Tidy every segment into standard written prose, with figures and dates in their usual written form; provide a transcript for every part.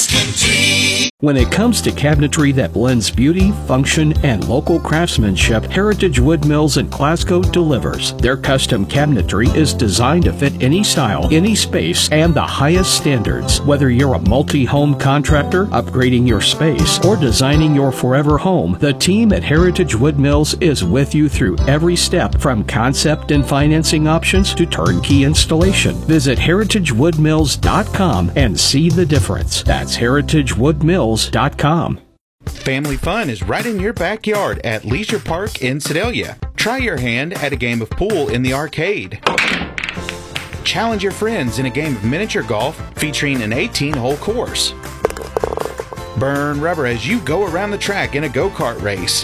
Country. When it comes to cabinetry that blends beauty, function, and local craftsmanship, Heritage Wood Mills in Glasgow delivers. Their custom cabinetry is designed to fit any style, any space, and the highest standards. Whether you're a multi-home contractor, upgrading your space, or designing your forever home, the team at Heritage Wood Mills is with you through every step, from concept and financing options to turnkey installation. Visit heritagewoodmills.com and see the difference. That's heritagewoodmills.com. Family fun is right in your backyard at Leisure Park in Sedalia. Try your hand at a game of pool in the arcade. Challenge your friends in a game of miniature golf featuring an 18-hole course. Burn rubber as you go around the track in a go-kart race.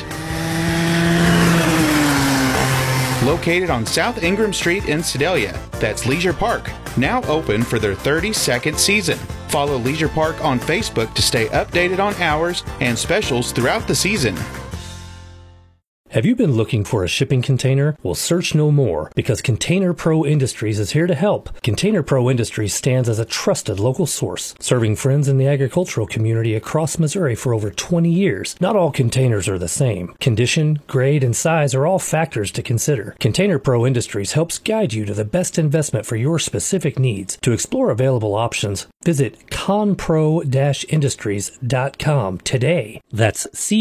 Located on South Ingram Street in Sedalia, that's Leisure Park, now open for their 32nd season. Follow Leisure Park on Facebook to stay updated on hours and specials throughout the season. Have you been looking for a shipping container? Well, search no more, because Container Pro Industries is here to help. Container Pro Industries stands as a trusted local source, serving friends in the agricultural community across Missouri for over 20 years. Not all containers are the same. Condition, grade, and size are all factors to consider. Container Pro Industries helps guide you to the best investment for your specific needs. To explore available options, visit conpro-industries.com today. That's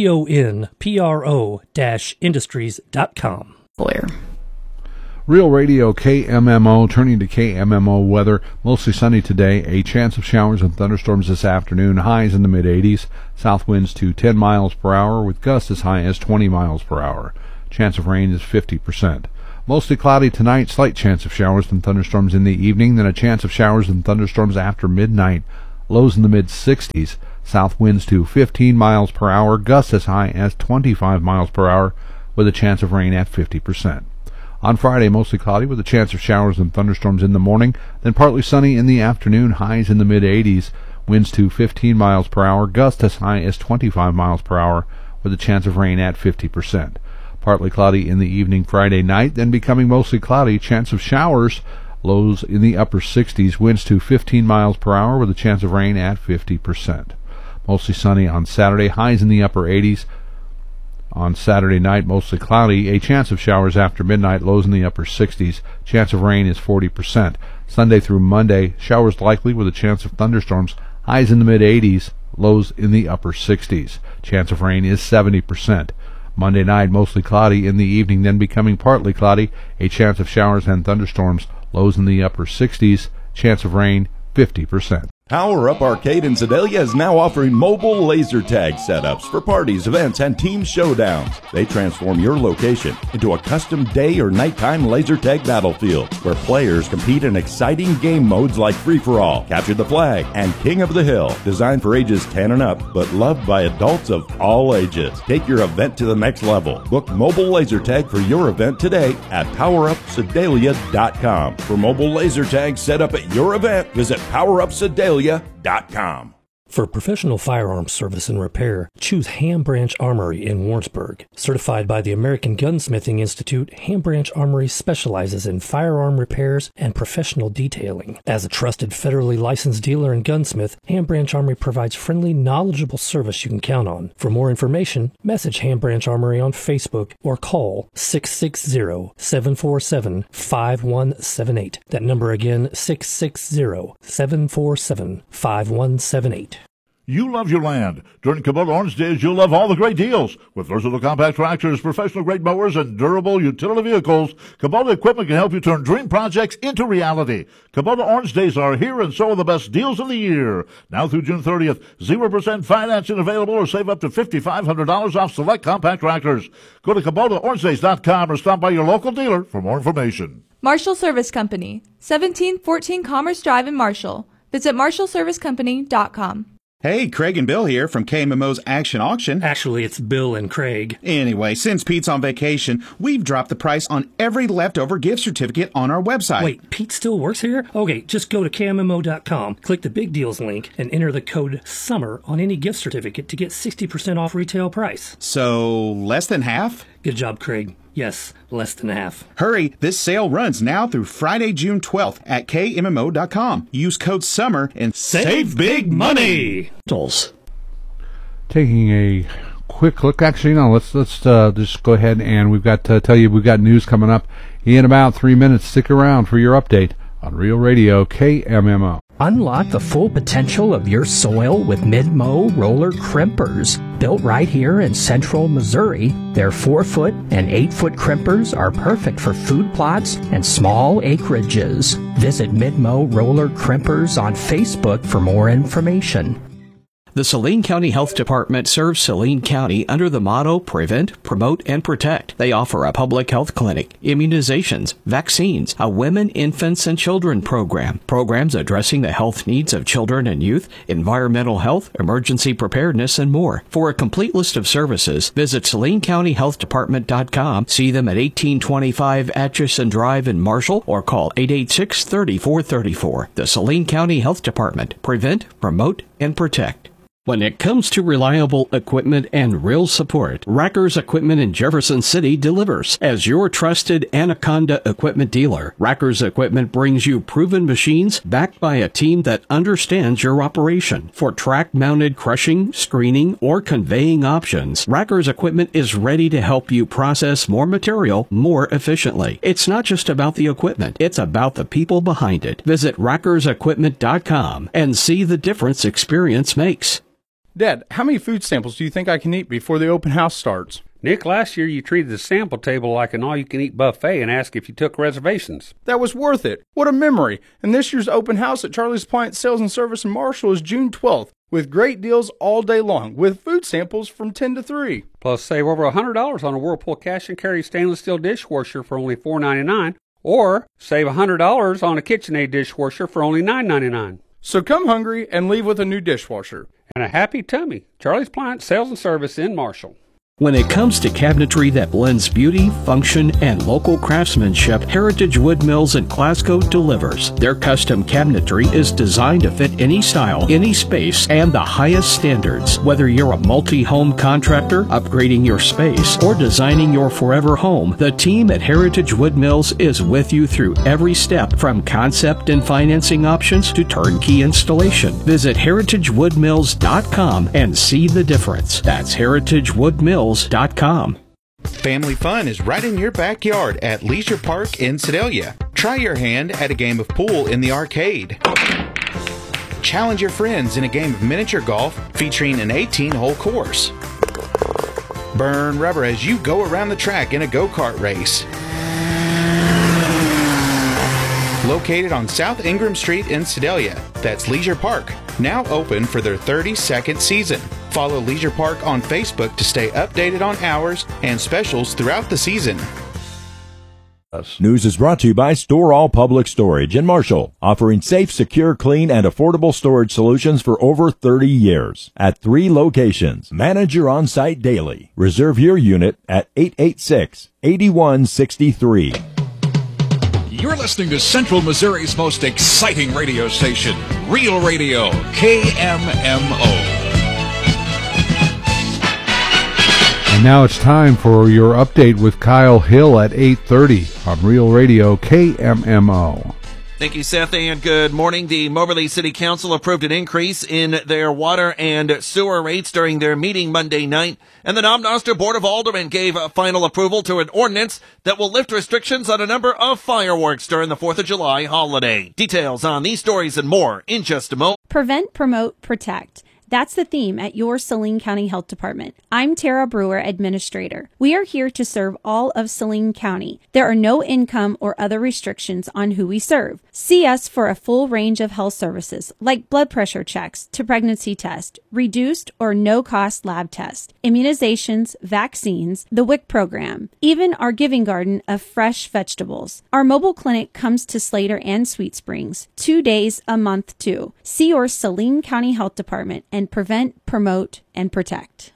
CONPRO-industries.com. Lawyer. Real Radio KMMO, turning to KMMO weather. Mostly sunny today. A chance of showers and thunderstorms this afternoon. Highs in the mid-80s. South winds to 10 miles per hour with gusts as high as 20 miles per hour. Chance of rain is 50%. Mostly cloudy tonight. Slight chance of showers and thunderstorms in the evening. Then a chance of showers and thunderstorms after midnight. Lows in the mid-60s. South winds to 15 miles per hour. Gusts as high as 25 miles per hour with a chance of rain at 50%. On Friday, mostly cloudy with a chance of showers and thunderstorms in the morning, then partly sunny in the afternoon, highs in the mid-80s, winds to 15 miles per hour, gusts as high as 25 miles per hour with a chance of rain at 50%. Partly cloudy in the evening Friday night, then becoming mostly cloudy, chance of showers, lows in the upper 60s, winds to 15 miles per hour with a chance of rain at 50%. Mostly sunny on Saturday, highs in the upper 80s. On Saturday night, mostly cloudy, a chance of showers after midnight, lows in the upper 60s. Chance of rain is 40%. Sunday through Monday, showers likely with a chance of thunderstorms, highs in the mid-80s, lows in the upper 60s. Chance of rain is 70%. Monday night, mostly cloudy in the evening, then becoming partly cloudy, a chance of showers and thunderstorms, lows in the upper 60s. Chance of rain, 50%. Power Up Arcade in Sedalia is now offering mobile laser tag setups for parties, events, and team showdowns. They transform your location into a custom day or nighttime laser tag battlefield where players compete in exciting game modes like Free-for-All, Capture the Flag, and King of the Hill. Designed for ages 10 and up, but loved by adults of all ages. Take your event to the next level. Book mobile laser tag for your event today at PowerUpSedalia.com. For mobile laser tag set up at your event, visit PowerUpSedalia.com. For professional firearms service and repair, choose Ham Branch Armory in Warrensburg. Certified by the American Gunsmithing Institute, Ham Branch Armory specializes in firearm repairs and professional detailing. As a trusted federally licensed dealer and gunsmith, Ham Branch Armory provides friendly, knowledgeable service you can count on. For more information, message Ham Branch Armory on Facebook or call 660-747-5178. That number again, 660-747-5178. You love your land. During Kubota Orange Days, you'll love all the great deals. With versatile compact tractors, professional-grade mowers, and durable utility vehicles, Kubota equipment can help you turn dream projects into reality. Kubota Orange Days are here, and so are the best deals of the year. Now through June 30th, 0% financing available, or save up to $5,500 off select compact tractors. Go to KubotaOrangeDays.com or stop by your local dealer for more information. Marshall Service Company, 1714 Commerce Drive in Marshall. Visit MarshallServiceCompany.com. Hey, Craig and Bill here from KMMO's Action Auction. Actually, it's Bill and Craig. Anyway, since Pete's on vacation, we've dropped the price on every leftover gift certificate on our website. Wait, Pete still works here? Okay, just go to KMMO.com, click the Big Deals link, and enter the code SUMMER on any gift certificate to get 60% off retail price. So, less than half? Good job, Craig. Yes, less than half. Hurry, this sale runs now through Friday, June 12th at KMMO.com. Use code SUMMER and Save big money! Taking a quick look. Actually, no, let's just go ahead, and we've got to tell you we've got news coming up in about 3 minutes. Stick around for your update on Real Radio KMMO. Unlock the full potential of your soil with Midmo roller crimpers. Built right here in central Missouri, their 4-foot and 8-foot crimpers are perfect for food plots and small acreages. Visit Midmo Roller Crimpers on Facebook for more information. The Saline County Health Department serves Saline County under the motto Prevent, Promote, and Protect. They offer a public health clinic, immunizations, vaccines, a women, infants, and children program, programs addressing the health needs of children and youth, environmental health, emergency preparedness, and more. For a complete list of services, visit SalineCountyHealthDepartment.com, see them at 1825 Atchison Drive in Marshall, or call 886-3434. The Saline County Health Department. Prevent, Promote, and Protect. When it comes to reliable equipment and real support, Racker's Equipment in Jefferson City delivers. As your trusted Anaconda equipment dealer, Racker's Equipment brings you proven machines backed by a team that understands your operation. For track-mounted crushing, screening, or conveying options, Racker's Equipment is ready to help you process more material more efficiently. It's not just about the equipment, it's about the people behind it. Visit rackersequipment.com and see the difference experience makes. Dad, how many food samples do you think I can eat before the open house starts? Nick, last year you treated the sample table like an all-you-can-eat buffet and asked if you took reservations. That was worth it. What a memory. And this year's open house at Charlie's Appliance Sales and Service in Marshall is June 12th, with great deals all day long, with food samples from 10 to 3. Plus, save over $100 on a Whirlpool cash and carry stainless steel dishwasher for only $4.99, or save $100 on a KitchenAid dishwasher for only $9.99. So come hungry and leave with a new dishwasher. And a happy tummy. Charlie's Appliance Sales and Service in Marshall. When it comes to cabinetry that blends beauty, function, and local craftsmanship, Heritage Wood Mills in Glasgow delivers. Their custom cabinetry is designed to fit any style, any space, and the highest standards. Whether you're a multi-home contractor, upgrading your space, or designing your forever home, the team at Heritage Wood Mills is with you through every step, from concept and financing options to turnkey installation. Visit heritagewoodmills.com and see the difference. That's heritagewoodmills.com. Family fun is right in your backyard at Leisure Park in Sedalia. Try your hand at a game of pool in the arcade. Challenge your friends in a game of miniature golf featuring an 18-hole course. Burn rubber as you go around the track in a go-kart race. Located on South Ingram Street in Sedalia, that's Leisure Park, now open for their 32nd season. Follow Leisure Park on Facebook to stay updated on hours and specials throughout the season. News is brought to you by Store All Public Storage in Marshall, offering safe, secure, clean, and affordable storage solutions for over 30 years. At 3 locations, manage your on-site daily. Reserve your unit at 886-8163. You're listening to Central Missouri's most exciting radio station, Real Radio, KMMO. And now it's time for your update with Kyle Hill at 8:30 on Real Radio KMMO. Thank you, Seth, and good morning. The Moberly City Council approved an increase in their water and sewer rates during their meeting Monday night, and the Knob-Noster Board of Aldermen gave final approval to an ordinance that will lift restrictions on a number of fireworks during the 4th of July holiday. Details on these stories and more in just a moment. Prevent, Promote, Protect. That's the theme at your Saline County Health Department. I'm Tara Brewer, Administrator. We are here to serve all of Saline County. There are no income or other restrictions on who we serve. See us for a full range of health services, like blood pressure checks to pregnancy test, reduced or no-cost lab test, immunizations, vaccines, the WIC program, even our giving garden of fresh vegetables. Our mobile clinic comes to Slater and Sweet Springs 2 days a month too. See your Saline County Health Department and prevent, promote, and protect.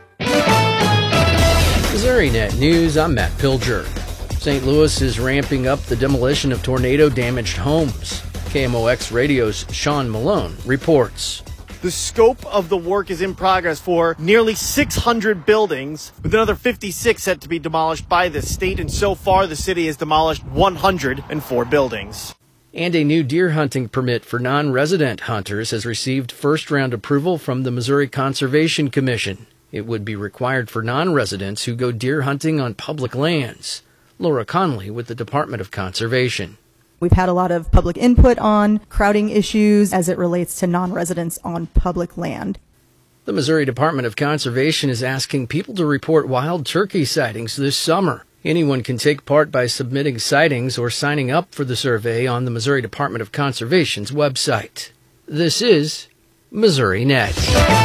Missouri Net News, I'm Matt Pilger. St. Louis is ramping up the demolition of tornado-damaged homes. KMOX Radio's Sean Malone reports. The scope of the work is in progress for nearly 600 buildings, with another 56 set to be demolished by the state, and so far the city has demolished 104 buildings. And a new deer hunting permit for non-resident hunters has received first-round approval from the Missouri Conservation Commission. It would be required for non-residents who go deer hunting on public lands. Laura Connolly with the Department of Conservation. We've had a lot of public input on crowding issues as it relates to non-residents on public land. The Missouri Department of Conservation is asking people to report wild turkey sightings this summer. Anyone can take part by submitting sightings or signing up for the survey on the Missouri Department of Conservation's website. This is Missouri Net.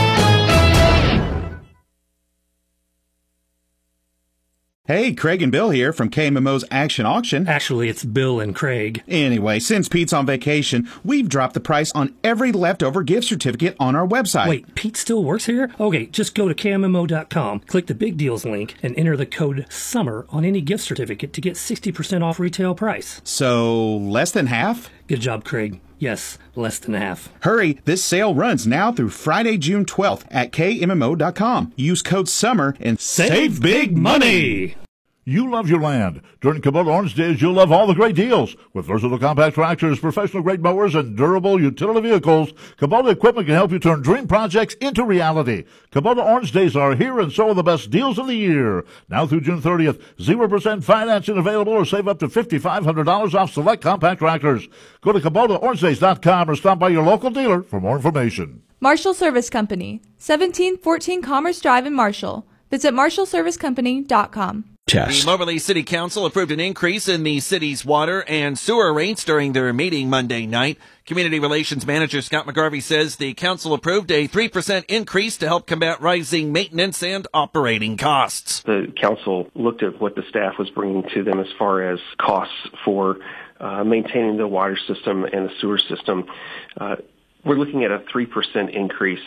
Hey, Craig and Bill here from KMMO's Action Auction. Actually, it's Bill and Craig. Anyway, since Pete's on vacation, we've dropped the price on every leftover gift certificate on our website. Wait, Pete still works here? Okay, just go to KMMO.com, click the Big Deals link, and enter the code SUMMER on any gift certificate to get 60% off retail price. So, less than half? Good job, Craig. Yes, less than half. Hurry, this sale runs now through Friday, June 12th at KMMO.com. Use code SUMMER and save big money! You love your land. During Kubota Orange Days, you'll love all the great deals. With versatile compact tractors, professional-grade mowers, and durable utility vehicles, Kubota equipment can help you turn dream projects into reality. Kubota Orange Days are here, and so are the best deals of the year. Now through June 30th, 0% financing available, or save up to $5,500 off select compact tractors. Go to KubotaOrangeDays.com or stop by your local dealer for more information. Marshall Service Company, 1714 Commerce Drive in Marshall. Visit MarshallServiceCompany.com. The Moberly City Council approved an increase in the city's water and sewer rates during their meeting Monday night. Community Relations Manager Scott McGarvey says the council approved a 3% increase to help combat rising maintenance and operating costs. The council looked at what the staff was bringing to them as far as costs for maintaining the water system and the sewer system. We're looking at a 3% increase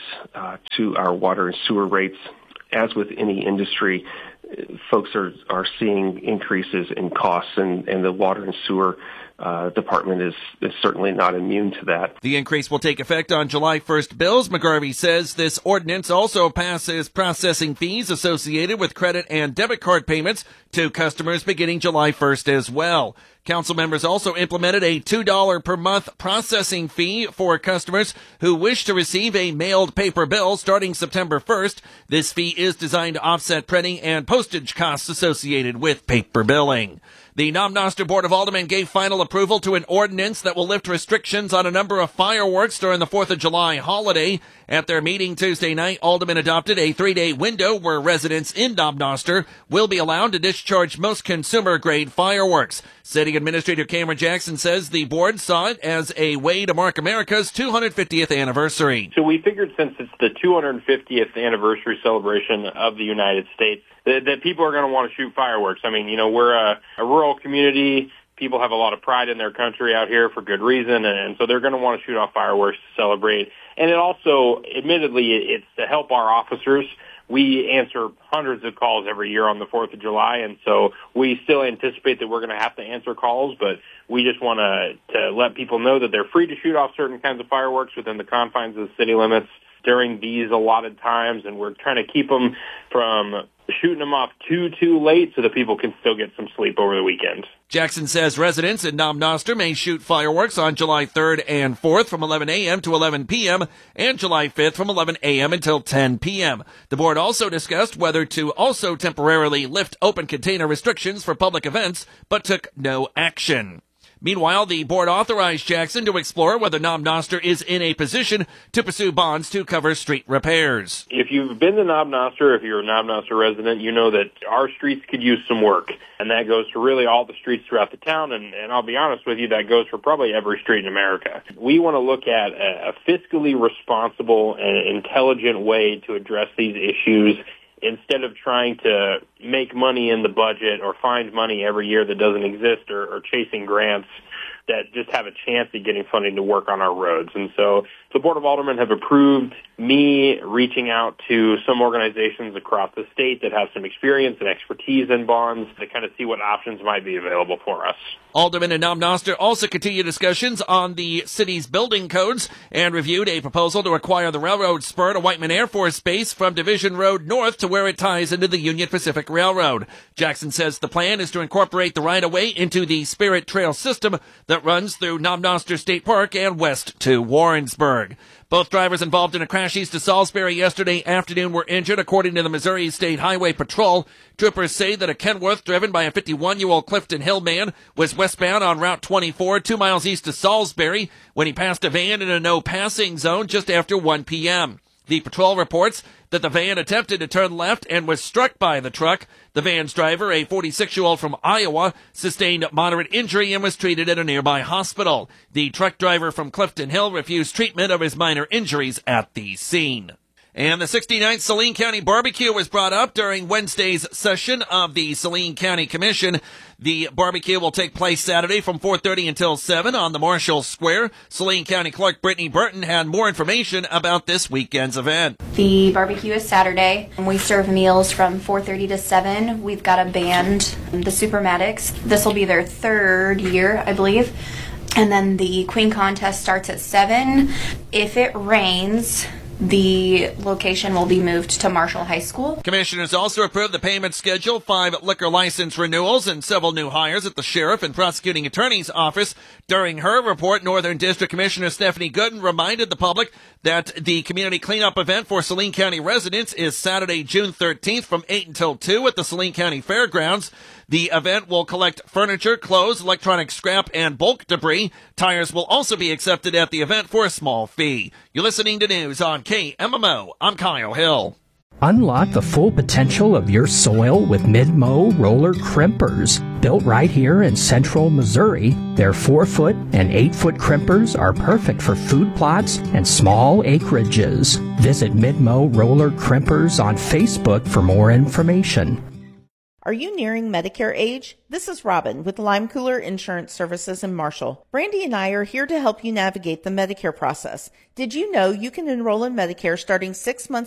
to our water and sewer rates. As with any industry, folks are seeing increases in costs, and the water and sewer department is certainly not immune to that. The increase will take effect on July 1st bills. McGarvey says this ordinance also passes processing fees associated with credit and debit card payments to customers beginning July 1st as well. Council members also implemented a $2 per month processing fee for customers who wish to receive a mailed paper bill starting September 1st. This fee is designed to offset printing and postage costs associated with paper billing. The Nomnoster Board of Aldermen gave final approval to an ordinance that will lift restrictions on a number of fireworks during the 4th of July holiday. At their meeting Tuesday night, Aldermen adopted a 3-day window where residents in Nomnoster will be allowed to discharge most consumer-grade fireworks. City Administrator Cameron Jackson says the board saw it as a way to mark America's 250th anniversary. So we figured since it's the 250th anniversary celebration of the United States, that people are going to want to shoot fireworks. I mean, we're a rural community. People have a lot of pride in their country out here for good reason, and so they're going to want to shoot off fireworks to celebrate. And it also, admittedly, it's to help our officers. We answer hundreds of calls every year on the 4th of July, and so we still anticipate that we're going to have to answer calls, but we just want to let people know that they're free to shoot off certain kinds of fireworks within the confines of the city limits during these allotted times, and we're trying to keep them from shooting them off too late so that people can still get some sleep over the weekend. Jackson says residents in Nomnoster may shoot fireworks on July 3rd and 4th from 11 a.m. to 11 p.m. and July 5th from 11 a.m. until 10 p.m. The board also discussed whether to also temporarily lift open container restrictions for public events, but took no action. Meanwhile, the board authorized Jackson to explore whether Nomnoster is in a position to pursue bonds to cover street repairs. If you've been to Nomnoster, if you're a Nomnoster resident, you know that our streets could use some work. And that goes for really all the streets throughout the town. And I'll be honest with you, that goes for probably every street in America. We want to look at a fiscally responsible and intelligent way to address these issues instead of trying to make money in the budget or find money every year that doesn't exist or chasing grants. that just have a chance at getting funding to work on our roads. And so the Board of Aldermen have approved me reaching out to some organizations across the state that have some experience and expertise in bonds to kind of see what options might be available for us. Aldermen and Knob Noster also continue discussions on the city's building codes and reviewed a proposal to acquire the railroad spur to Whiteman Air Force Base from Division Road North to where it ties into the Union Pacific Railroad. Jackson says the plan is to incorporate the right-of-way into the Spirit Trail system that runs through Knob Noster State Park and west to Warrensburg. Both drivers involved in a crash east of Salisbury yesterday afternoon were injured, according to the Missouri State Highway Patrol. Troopers say that a Kenworth driven by a 51-year-old Clifton Hill man was westbound on Route 24, 2 miles east of Salisbury, when he passed a van in a no-passing zone just after 1 p.m. The patrol reports that the van attempted to turn left and was struck by the truck. The van's driver, a 46-year-old from Iowa, sustained moderate injury and was treated at a nearby hospital. The truck driver from Clifton Hill refused treatment of his minor injuries at the scene. And the 69th Saline County Barbecue was brought up during Wednesday's session of the Saline County Commission. The barbecue will take place Saturday from 4:30 until 7 on the Marshall Square. Saline County Clerk Brittany Burton had more information about this weekend's event. The barbecue is Saturday, and we serve meals from 4:30 to 7. We've got a band, the Supermatics. This will be their 3rd year, I believe. And then the Queen Contest starts at 7. If it rains, the location will be moved to Marshall High School. Commissioners also approved the payment schedule, 5 liquor license renewals, and several new hires at the Sheriff and Prosecuting Attorney's Office. During her report, Northern District Commissioner Stephanie Gooden reminded the public that the community cleanup event for Saline County residents is Saturday, June 13th from 8 until 2 at the Saline County Fairgrounds. The event will collect furniture, clothes, electronic scrap, and bulk debris. Tires will also be accepted at the event for a small fee. You're listening to news on KMMO. I'm Kyle Hill. Unlock the full potential of your soil with Mid-Mow roller crimpers. Built right here in central Missouri, their 4-foot and 8-foot crimpers are perfect for food plots and small acreages. Visit Mid-Mow roller crimpers on Facebook for more information. Are you nearing Medicare age? This is Robin with Lime Cooler Insurance Services in Marshall. Brandy and I are here to help you navigate the Medicare process. Did you know you can enroll in Medicare starting 6 months